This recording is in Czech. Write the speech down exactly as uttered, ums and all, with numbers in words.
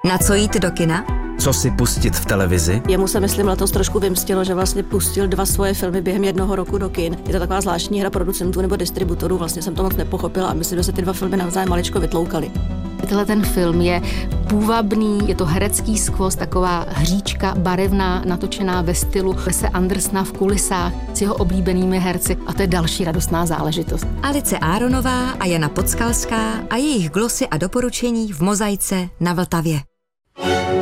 Na co jít do kina? Co si pustit v televizi? Jemu se, myslím, letos trošku vymstilo, že vlastně pustil dva svoje filmy během jednoho roku do kin. Je to taková zvláštní hra producentů nebo distributorů, vlastně jsem to moc nepochopila a myslím, že se ty dva filmy navzájem maličko vytloukali. Tenhle ten film je půvabný, je to herecký skvost, taková hříčka barevná, natočená ve stylu Wese Andersona v kulisách s jeho oblíbenými herci a to je další radostná záležitost. Alice Áronová a Jana Podskalská a jejich glosy a doporučení v Mozaice na Vltavě.